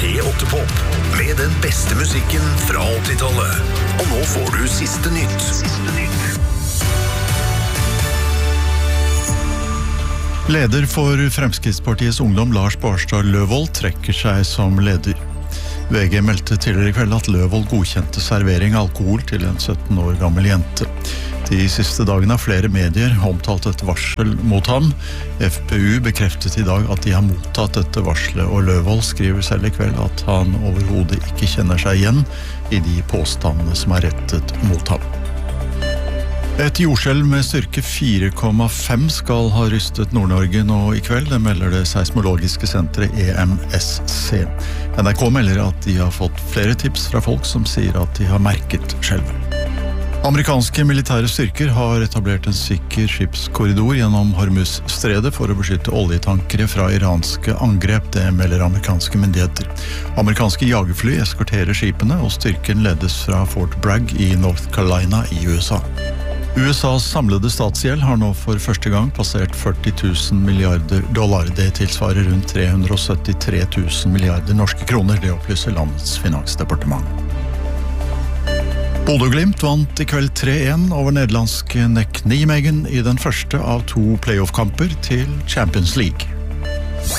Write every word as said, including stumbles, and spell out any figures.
P åtte Pop med den beste musikken fra åttitallet. Og nå får du siste nytt. Siste nytt. Leder for Fremskrittspartiets ungdom Lars Barstad Løvold trekker seg som leder. V G meldte tidligere i kveld at Løvold godkjente servering av alkohol til en sytten år gammel jente. De siste dagene har flere medier omtalt et varsel mot ham. F P U bekreftet i dag at de har mottatt dette varselet, og Løvold skriver selv i kveld at han overhodet ikke kjenner seg igjen i de påstandene som er rettet mot ham. Et jordskjelv med styrke fire komma fem skal ha rystet Nord-Norge nå i kveld, det melder det seismologiske senteret E M S C. N R K melder at de har fått flere tips fra folk som sier at de har merket skjelvet. Amerikanske militære styrker har etablert en sikker skipskorridor gjennom Hormuz-stredet for å beskytte oljetankere fra iranske angrep, det melder amerikanske myndigheter. Amerikanske jagerfly eskorterer skipene, og styrken ledes fra Fort Bragg i North Carolina i U S A. U S A's samlede statsgjeld har nå for første gang passert førti tusen milliarder dollar. Det tilsvarer rundt tre hundre syttitre tusen milliarder norske kroner, det opplyser landets finansdepartement. Bodø/Glimt vant i kveld tre én over nederlandske Nek Nijmegen i den første av to playoff-kamper til Champions League.